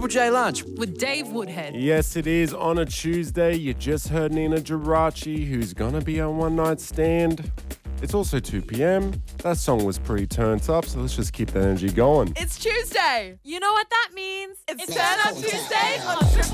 Triple J Lunch. With Dave Woodhead. Yes, it is on a Tuesday. You just heard Nina Geraci, who's gonna be a one-night stand. It's also 2 p.m. That song was pretty turned up, so let's just keep the energy going. It's Tuesday. You know what that means? It's Turn Up Tuesday on Triple